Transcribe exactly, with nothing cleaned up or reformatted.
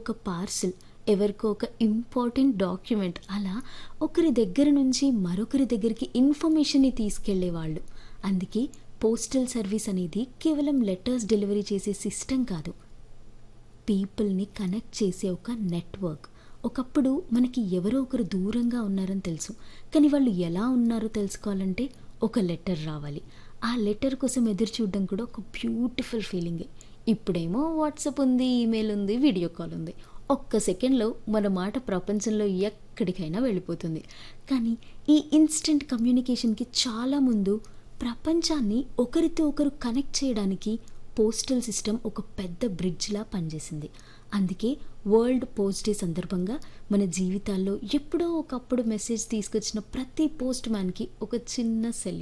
ఒక పార్సిల్, ఎవరికో ఒక ఇంపార్టెంట్ డాక్యుమెంట్ అలా ఒకరి దగ్గర నుంచి మరొకరి దగ్గరికి ఇన్ఫర్మేషన్‌ని తీసుకెళ్ళేవాళ్ళు. అందుకే పోస్టల్ సర్వీస్ అనేది కేవలం లెటర్స్ డెలివరీ చేసే సిస్టమ్ కాదు. పీపుల్‌ని కనెక్ట్ చేసే ఒక నెట్‌వర్క్. ఒకప్పుడు మనకి ఎవరో ఒకరు దూరంగా ఉన్నారని తెలుసు. కానీ వాళ్ళు ఎలా ఉన్నారో తెలుసుకోవాలంటే ఒక లెటర్ రావాలి. ఆ లెటర్ కోసం ఎదురు చూడడం కూడా ఒక బ్యూటిఫుల్ ఫీలింగే. ఇప్పుడేమో వాట్సాప్ ఉంది, ఈమెయిల్ ఉంది, వీడియో కాల్ ఉంది. ఒక్క సెకండ్‌లో మన మాట ప్రపంచంలో ఎక్కడికైనా వెళ్ళిపోతుంది. కానీ ఈ ఇన్‌స్టంట్ కమ్యూనికేషన్‌కి చాలా ముందు ప్రపంచాన్ని ఒకరితో ఒకరు కనెక్ట్ చేయడానికి పోస్టల్ సిస్టమ్ ఒక పెద్ద బ్రిడ్జ్‌లా పనిచేసింది. అందుకే వరల్డ్ పోస్ట్ డే సందర్భంగా మన జీవితాల్లో ఎప్పుడో ఒకప్పుడు మెసేజ్ తీసుకొచ్చిన ప్రతి పోస్ట్ మ్యాన్‌కి ఒక చిన్న సెల్యూట్.